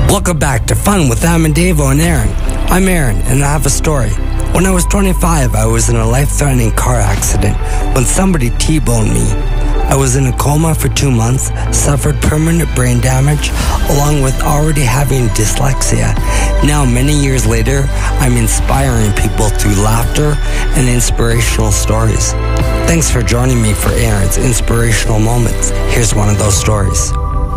Welcome back to Fun with Davo and Aaron. I'm Aaron, and I have a story. When I was 25, I was in a life-threatening car accident when somebody T-boned me. I was in a coma for 2 months, suffered permanent brain damage, along with already having dyslexia. Now, many years later, I'm inspiring people through laughter and inspirational stories. Thanks for joining me for Aaron's Inspirational Moments. Here's one of those stories.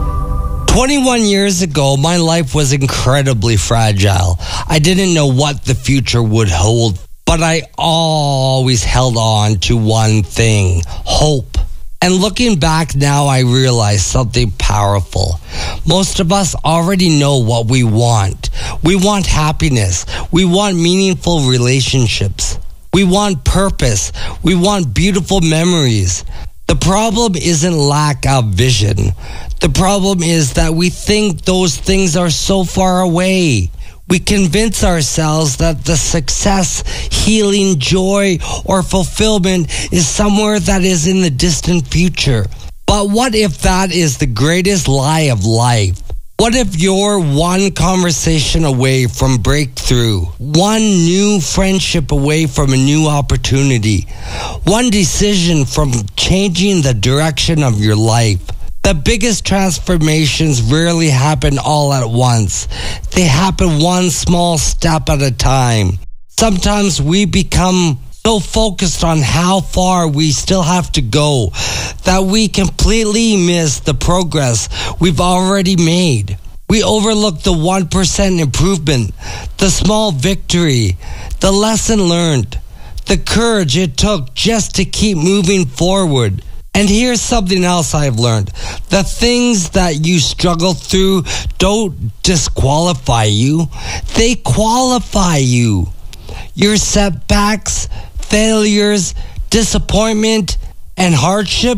21 years ago, my life was incredibly fragile. I didn't know what the future would hold, but I always held on to one thing: hope. And looking back now, I realize something powerful. Most of us already know what we want. We want happiness. We want meaningful relationships. We want purpose. We want beautiful memories. The problem isn't lack of vision. The problem is that we think those things are so far away. We convince ourselves that the success, healing, joy, or fulfillment is somewhere that is in the distant future. But what if that is the greatest lie of life? What if you're one conversation away from breakthrough, one new friendship away from a new opportunity, one decision from changing the direction of your life? The biggest transformations rarely happen all at once. They happen one small step at a time. Sometimes we become so focused on how far we still have to go that we completely miss the progress we've already made. We overlook the 1% improvement, the small victory, the lesson learned, the courage it took just to keep moving forward. And here's something else I've learned. The things that you struggle through don't disqualify you. They qualify you. Your setbacks, failures, disappointment, and hardship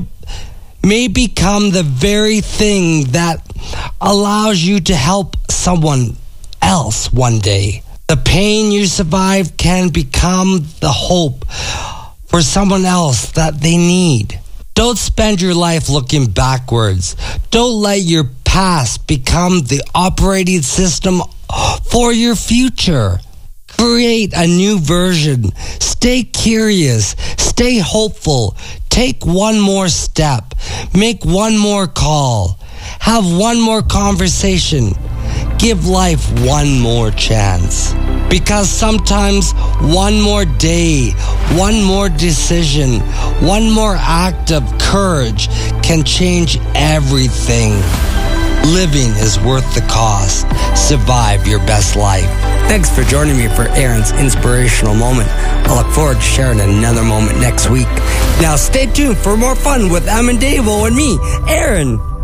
may become the very thing that allows you to help someone else one day. The pain you survive can become the hope for someone else that they need. Don't spend your life looking backwards. Don't let your past become the operating system for your future. Create a new version. Stay curious. Stay hopeful. Take one more step. Make one more call. Have one more conversation. Give life one more chance. Because sometimes one more day, one more decision, one more act of courage can change everything. Living is worth the cost. Survive your best life. Thanks for joining me for Aaron's Inspirational Moment. I look forward to sharing another moment next week. Now stay tuned for more fun with Davo and me, Aaron.